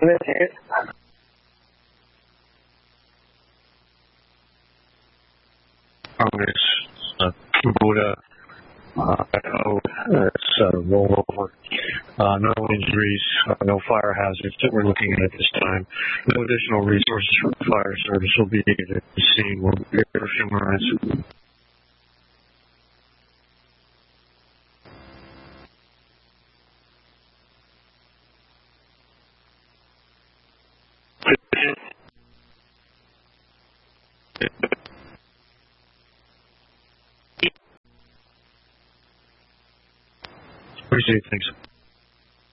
Congress, Kubota, it's rollover. No injuries, no fire hazards that we're looking at this time. No additional resources from the fire service will be needed at the scene. We'll be here for a few more minutes. Appreciate it. Thanks.